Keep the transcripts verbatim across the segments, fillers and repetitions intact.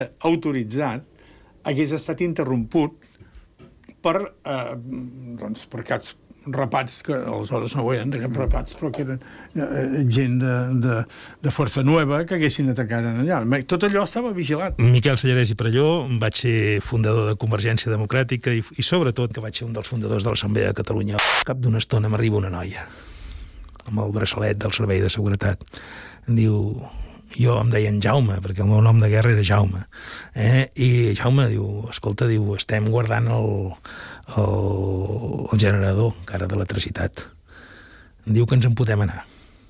autoritzat hagués estat interromput per, eh, doncs, per caps rapats, que aleshores no ho eren de cap rapats, però que eren eh, gent de, de, de Força Nueva que haguessin atacat allà. Tot allò estava vigilat. Miquel Sellarès i Perelló, vaig ser fundador de Convergència Democràtica i, i sobretot que vaig ser un dels fundadors de l'Assemblea de Catalunya. Al cap d'una estona m'arriba una noia amb el braçalet del Servei de Seguretat. Em diu... Jo em deien Jaume, perquè el meu nom de guerra era Jaume. Eh? I Jaume diu, escolta, diu, estem guardant el, el, el generador, encara d'electricitat. Em diu que ens en podem anar.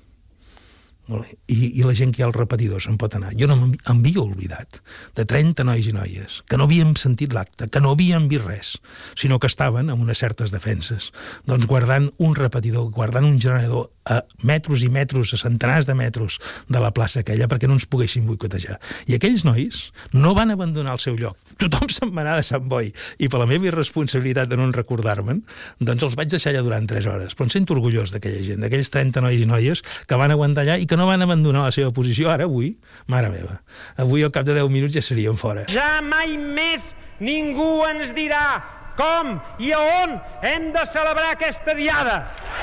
I, i la gent que hi ha als repetidors se'n pot anar. Jo no m'havia oblidat de trenta nois i noies que no havíem sentit l'acte, que no havien vist res, sinó que estaven amb unes certes defenses, doncs guardant un repetidor, guardant un generador a metres i metres, a centenars de metres de la plaça aquella, perquè no ens poguessin boicotejar. I aquells nois no van abandonar el seu lloc. Tothom se'n va anar de Sant Boi, i per la meva irresponsabilitat de no en recordar-me'n, doncs els vaig deixar allà durant tres hores. Però em sento orgullós d'aquella gent, d'aquells trenta nois i noies que van aguantar allà i que no van abandonar la seva posició. Ara, avui, mare meva, avui al cap de deu minuts ja serien fora. Ja mai més ningú ens dirà com i a on hem de celebrar aquesta diada.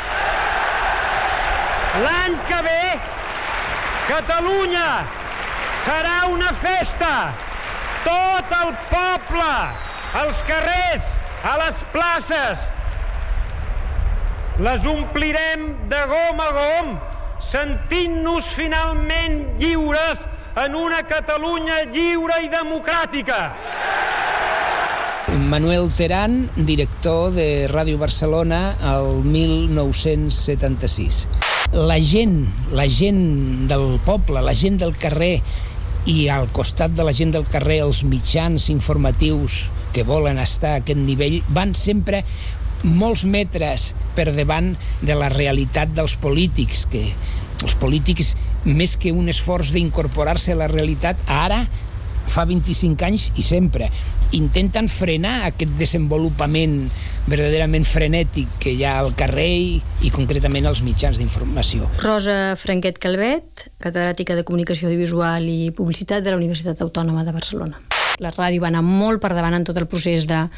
L'any que ve, Catalunya serà una festa. Tot el poble, als carrers, a les places, les omplirem de gom a gom, sentint-nos finalment lliures en una Catalunya lliure i democràtica. Manuel Terán, director de Ràdio Barcelona el mil nou-cents setanta-sis. La gent, la gent del poble, la gent del carrer, i al costat de la gent del carrer els mitjans informatius que volen estar a aquest nivell van sempre molts metres per davant de la realitat dels polítics, que els polítics, més que un esforç d'incorporar-se a la realitat, ara, fa vint-i-cinc anys i sempre, intenten frenar aquest desenvolupament verdaderament frenètic que hi ha al carrer i, i concretament als mitjans d'informació. Rosa Franquet Calvet, catedràtica de Comunicació Audiovisual i Publicitat de la Universitat Autònoma de Barcelona. La ràdio va anar molt per davant en tot el procés de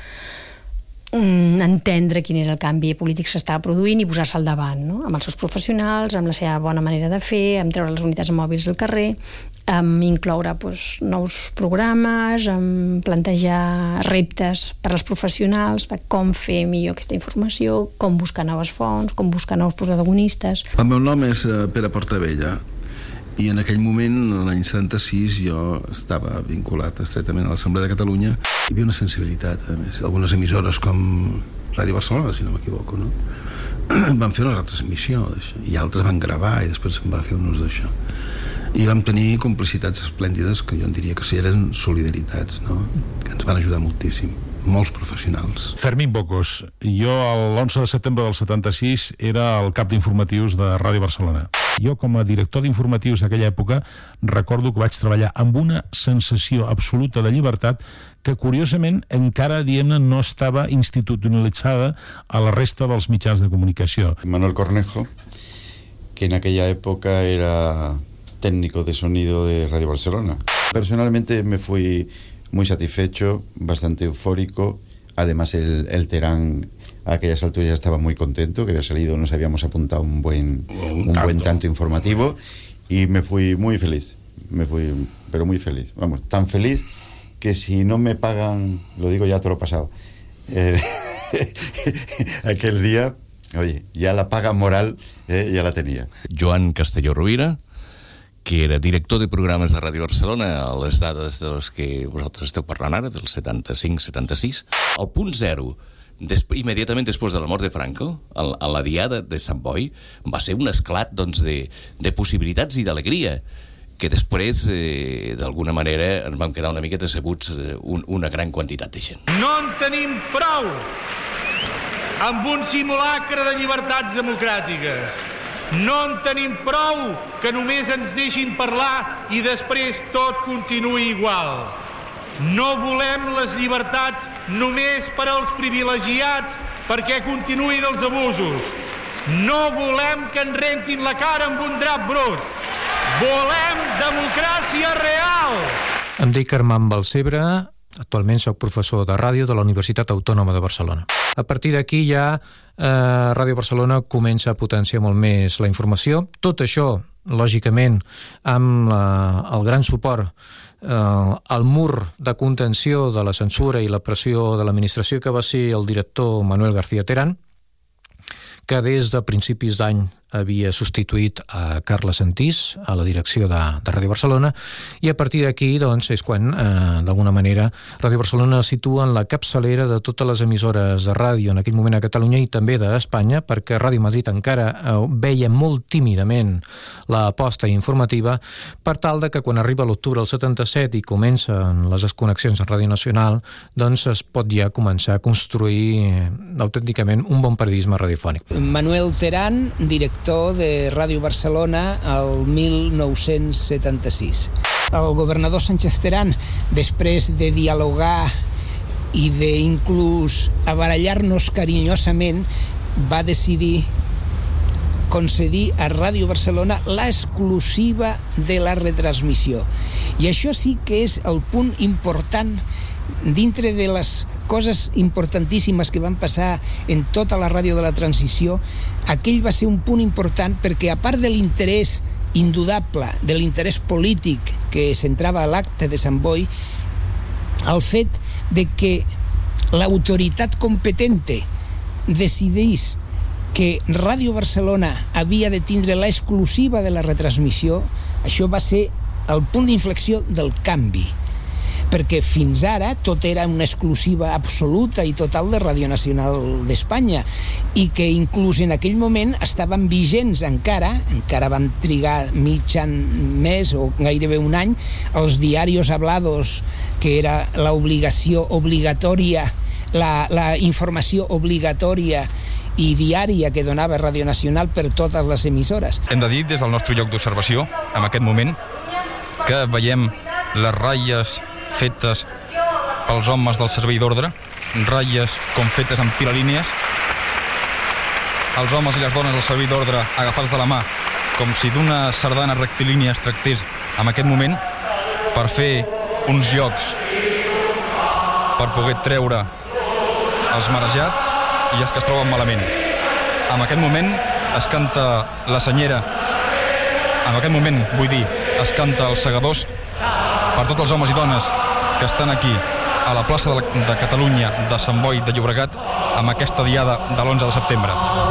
entendre quin era el canvi polític que s'estava produint i posar-se al davant, no? Amb els seus professionals, amb la seva bona manera de fer, amb treure les unitats mòbils del carrer, amb incloure doncs, nous programes, amb plantejar reptes per als professionals de com fer millor aquesta informació, com buscar noves fonts, com buscar nous protagonistes. El meu nom és Pere Portabella i en aquell moment, l'any setanta-sis, jo estava vinculat estretament a l'Assemblea de Catalunya. Hi havia una sensibilitat, a més. Algunes emissores com Ràdio Barcelona, si no m'equivoco, no? van fer una retransmissió d'això, i altres van gravar i després se'n va fer un ús d'això. I vam tenir complicitats esplèndides que jo en diria que sí, eren solidaritats, no? Que ens van ajudar moltíssim. Molts professionals. Fermín Bocos, jo l'onze de setembre del setanta-sis era el cap d'informatius de Ràdio Barcelona. Jo, com a director d'informatius d'aquella època, recordo que vaig treballar amb una sensació absoluta de llibertat que, curiosament, encara, diguem-ne, no estava institucionalitzada a la resta dels mitjans de comunicació. Manuel Cornejo, que en aquella época era técnico de sonido de Radio Barcelona. Personalmente me fui muy satisfecho, bastante eufórico. Además, el, el Terán a aquellas alturas ya estaba muy contento, que había salido, nos habíamos apuntado un buen, un, un buen tanto informativo, y me fui muy feliz, me fui, pero muy feliz. Vamos, tan feliz que si no me pagan, lo digo ya todo lo pasado, eh, aquel día, oye, ya la paga moral eh, ya la tenía. Joan Castelló Rovira, que era director de programes de Ràdio Barcelona a les dades de les que vosaltres esteu parlant ara, del setanta-cinc setanta-sis. El punt zero, des, immediatament després de la mort de Franco, a, a la diada de Sant Boi, va ser un esclat doncs, de, de possibilitats i d'alegria, que després, eh, d'alguna manera, ens vam quedar una mica decebuts eh, un, una gran quantitat de gent. No en tenim prou amb un simulacre de llibertats democràtiques. No en tenim prou que només ens deixin parlar i després tot continuï igual. No volem les llibertats només per als privilegiats perquè continuïn els abusos. No volem que ens rentin la cara amb un drap brut. Volem democràcia real. Em dic Armand Balcebre, actualment soc professor de ràdio de la Universitat Autònoma de Barcelona. A partir d'aquí ja eh, Ràdio Barcelona comença a potenciar molt més la informació. Tot això, lògicament, amb la, el gran suport eh, al mur de contenció de la censura i la pressió de l'administració que va ser el director Manuel García Terán, que des de principis d'any havia substituït a Carles Sentís a la direcció de, de Ràdio Barcelona, i a partir d'aquí doncs, és quan, eh, d'alguna manera, Ràdio Barcelona es situa en la capçalera de totes les emissores de ràdio en aquell moment a Catalunya i també d'Espanya, perquè Ràdio Madrid encara eh, veia molt tímidament l'aposta informativa, per tal de que quan arriba l'octubre del setanta-set i comencen les desconnexions en Ràdio Nacional, doncs es pot ja començar a construir eh, autènticament un bon periodisme radiofònic. Manuel Terán, director de Ràdio Barcelona al mil nou-cents setanta-sis. El governador Sánchez Terán, després de dialogar i d'inclús abarallar-nos carinyosament, va decidir concedir a Ràdio Barcelona l'exclusiva de la retransmissió. I això sí que és el punt important dintre de les coses importantíssimes que van passar en tota la ràdio de la transició. Aquell va ser un punt important perquè, a part de l'interès indudable, de l'interès polític que centrava a l'acte de Sant Boi, el fet de que l'autoritat competente decidís que Ràdio Barcelona havia de tindre l'exclusiva de la retransmissió, això va ser el punt d'inflexió del canvi, perquè fins ara tot era una exclusiva absoluta i total de Ràdio Nacional d'Espanya, i que inclús en aquell moment estaven vigents encara, encara van trigar mig any més o gairebé un any, els diarios hablados, que era l'obligació obligatòria, la, la informació obligatòria i diària que donava Ràdio Nacional per totes les emissores. Hem de dir, des del nostre lloc d'observació, en aquest moment, que veiem les ratlles fetes pels homes del servei d'ordre, ratlles com fetes amb tilalínies, els homes i les dones del servei d'ordre agafats de la mà, com si d'una sardana rectilínia es tractés en aquest moment, per fer uns jocs per poder treure els marejats i els que es troben malament. En aquest moment es canta la senyera, en aquest moment, vull dir, es canta els segadors per tots els homes i dones que estan aquí a la plaça de, la, de Catalunya de Sant Boi de Llobregat amb aquesta diada de l'onze de setembre.